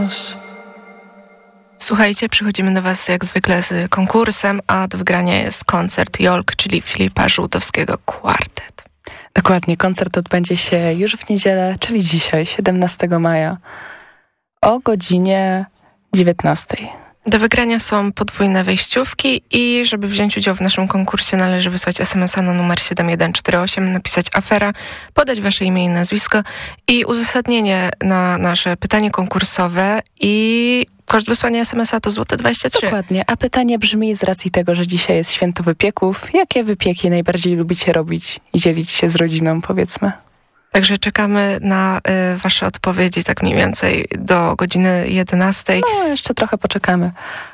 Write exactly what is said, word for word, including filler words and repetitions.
Słuchajcie, przychodzimy do was jak zwykle z konkursem, a do wygrania jest koncert Jolk, czyli Filipa Żółtowskiego Quartet. Dokładnie, koncert odbędzie się już w niedzielę, czyli dzisiaj, siedemnastego maja, o godzinie dziewiętnastej. Do wygrania są podwójne wejściówki i żeby wziąć udział w naszym konkursie należy wysłać es em es a na numer siedem jeden cztery osiem, napisać afera, podać wasze imię i nazwisko i uzasadnienie na nasze pytanie konkursowe i koszt wysłania es em es a to złote dwadzieścia trzy. Dokładnie, a pytanie brzmi z racji tego, że dzisiaj jest święto wypieków, jakie wypieki najbardziej lubicie robić i dzielić się z rodziną, powiedzmy? Także czekamy na y, wasze odpowiedzi tak mniej więcej do godziny jedenastej. No, jeszcze trochę poczekamy.